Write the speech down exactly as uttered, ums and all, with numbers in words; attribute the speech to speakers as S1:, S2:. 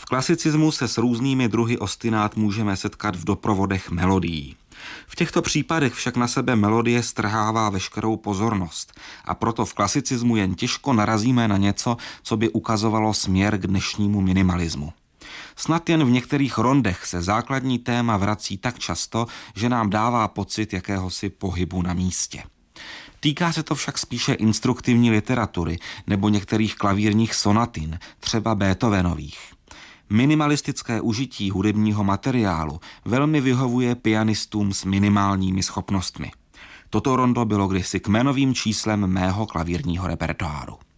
S1: klasicismu se s různými druhy ostinát můžeme setkat v doprovodech melodií. V těchto případech však na sebe melodie strhává veškerou pozornost a proto v klasicismu jen těžko narazíme na něco, co by ukazovalo směr k dnešnímu minimalismu. Snad jen v některých rondech se základní téma vrací tak často, že nám dává pocit jakéhosi pohybu na místě. Týká se to však spíše instruktivní literatury nebo některých klavírních sonatin, třeba Beethovenových. Minimalistické užití hudebního materiálu velmi vyhovuje pianistům s minimálními schopnostmi. Toto rondo bylo kdysi kmenovým číslem mého klavírního repertoáru.